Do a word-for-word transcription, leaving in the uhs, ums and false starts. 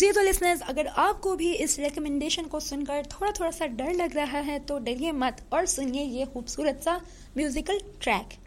जी तो लिसनर्स, अगर आपको भी इस रिकमेंडेशन को सुनकर थोड़ा थोड़ा सा डर लग रहा है तो डरिए मत और सुनिए ये खूबसूरत सा म्यूजिकल ट्रैक।